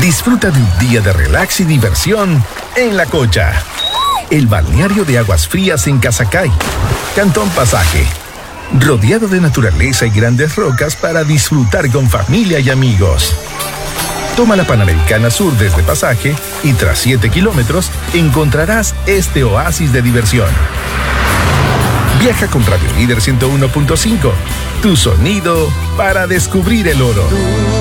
Disfruta de un día de relax y diversión en La Cocha. El balneario de aguas frías en Casacay, Cantón Pasaje. Rodeado de naturaleza y grandes rocas para disfrutar con familia y amigos. Toma la Panamericana Sur desde Pasaje y tras 7 kilómetros encontrarás este oasis de diversión. Viaja con Radio Líder 101.5. Tu sonido para descubrir el oro.